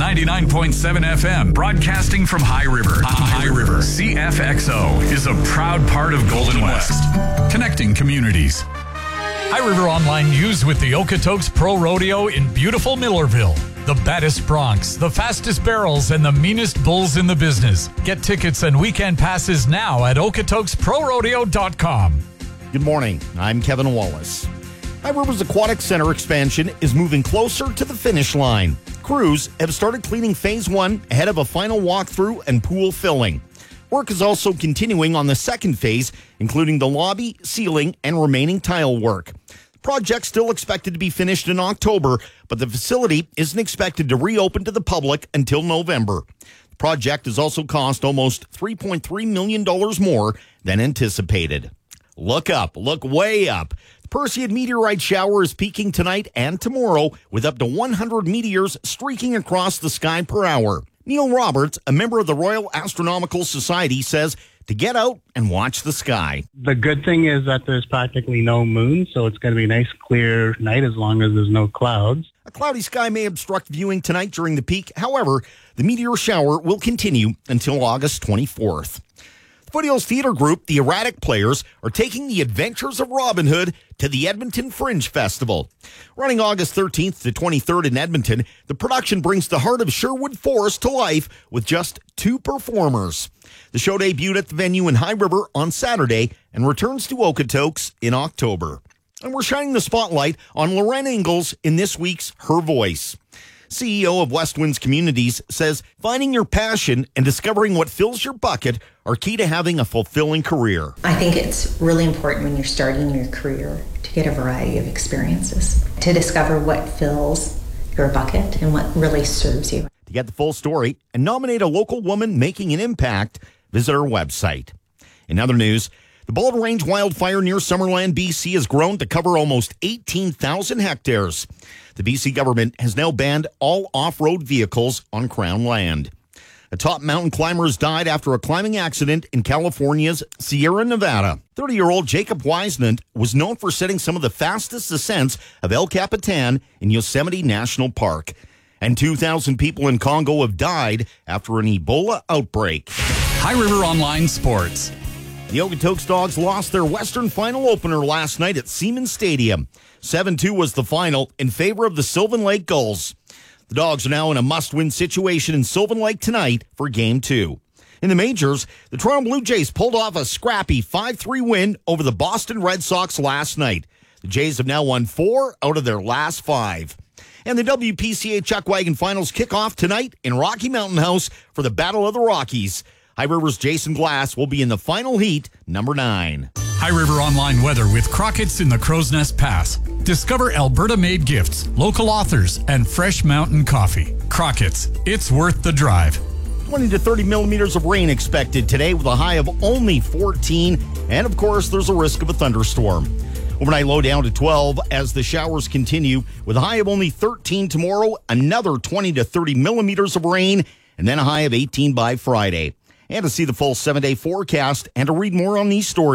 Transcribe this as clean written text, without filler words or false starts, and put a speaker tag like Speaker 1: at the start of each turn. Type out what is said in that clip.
Speaker 1: 99.7 FM, broadcasting from High River. High River. CFXO is a proud part of Golden West, connecting communities.
Speaker 2: High River Online News with the Okotoks Pro Rodeo in beautiful Millerville. The baddest broncs, the fastest barrels, and the meanest bulls in the business. Get tickets and weekend passes now at okotoksprodrodeo.com.
Speaker 3: Good morning. I'm Kevin Wallace. High River's Aquatic Center expansion is moving closer to the finish line. Crews have started cleaning Phase 1 ahead of a final walkthrough and pool filling. Work is also continuing on the second phase, including the lobby, ceiling, and remaining tile work. The project's still expected to be finished in October, but the facility isn't expected to reopen to the public until November. The project has also cost almost $3.3 million more than anticipated. Look up, look way up. The Perseid meteorite shower is peaking tonight and tomorrow with up to 100 meteors streaking across the sky per hour. Neil Roberts, a member of the Royal Astronomical Society, says to get out and watch the sky.
Speaker 4: The good thing is that there's practically no moon, so it's going to be a nice clear night as long as there's no clouds.
Speaker 3: A cloudy sky may obstruct viewing tonight during the peak. However, the meteor shower will continue until August 24th. Foothills Theater Group, the Erratic Players, are taking the Adventures of Robin Hood to the Edmonton Fringe Festival. Running August 13th to 23rd in Edmonton, the production brings the heart of Sherwood Forest to life with just 2 performers. The show debuted at the venue in High River on Saturday and returns to Okotoks in October. And we're shining the spotlight on Lorraine Ingalls in this week's Her Voice. CEO of West Winds Communities says finding your passion and discovering what fills your bucket are key to having a fulfilling career.
Speaker 5: I think it's really important when you're starting your career to get a variety of experiences, to discover what fills your bucket and what really serves you.
Speaker 3: To get the full story and nominate a local woman making an impact, visit our website. In other news, the Bald Range wildfire near Summerland, BC has grown to cover almost 18,000 hectares. The BC government has now banned all off-road vehicles on Crown land. A top mountain climber has died after a climbing accident in California's Sierra Nevada. 30-year-old Jacob Wiesnant was known for setting some of the fastest ascents of El Capitan in Yosemite National Park. And 2,000 people in Congo have died after an Ebola outbreak.
Speaker 1: High River Online Sports.
Speaker 3: The Okotoks Dogs lost their Western Final opener last night at Siemens Stadium. 7-2 was the final in favor of the Sylvan Lake Gulls. The Dogs are now in a must-win situation in Sylvan Lake tonight for Game 2. In the majors, the Toronto Blue Jays pulled off a scrappy 5-3 win over the Boston Red Sox last night. The Jays have now won 4 out of their last 5. And the WPCA Chuck Wagon Finals kick off tonight in Rocky Mountain House for the Battle of the Rockies. High River's Jason Glass will be in the final heat, number 9.
Speaker 2: High River Online weather with Crockett's in the Crow's Nest Pass. Discover Alberta-made gifts, local authors, and fresh mountain coffee. Crockett's, it's worth the drive.
Speaker 3: 20 to 30 millimeters of rain expected today with a high of only 14. And, of course, there's a risk of a thunderstorm. Overnight low down to 12 as the showers continue with a high of only 13 tomorrow, another 20 to 30 millimeters of rain, and then a high of 18 by Friday. And to see the full 7-day forecast and to read more on these stories,